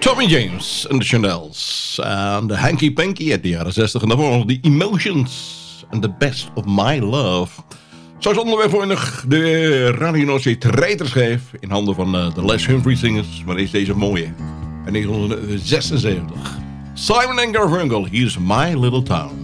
Tommy James en de Chanels. En de Hanky Panky uit de jaren 60. En daarvoor nog de Emotions. En The Best of My Love. Zo is onderweg voor nog de Radio Noordzee treiterschijf. In handen van de Les Humphrey Singers. Maar is deze mooie. In 1976. Simon & Garfunkel. Here's My Little Town.